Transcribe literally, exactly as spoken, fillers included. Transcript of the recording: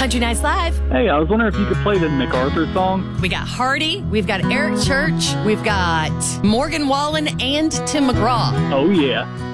Country Nights Live. Hey, I was wondering if you could play the MacArthur song. We got Hardy, we've got Eric Church, we've got Morgan Wallen, and Tim McGraw. Oh, yeah.